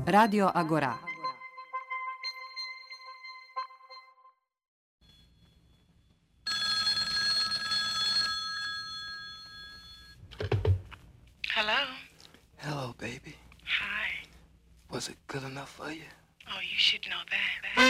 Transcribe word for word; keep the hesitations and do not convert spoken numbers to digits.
Radio Agora. Hello? Hello, baby. Hi. Was it good enough for you? Oh, you should know that.